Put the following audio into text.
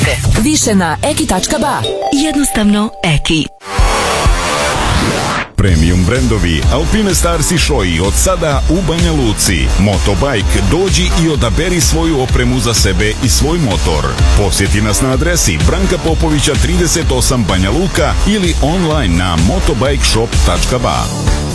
se. Više na eki.ba. Jednostavno Eki. Premium brendovi Alpine Stars i Šoji od sada u Banja Luci. Motobike, dođi i odaberi svoju opremu za sebe i svoj motor. Posjeti nas na adresi Branka Popovića 38 Banja Luka ili online na motobikeshop.ba.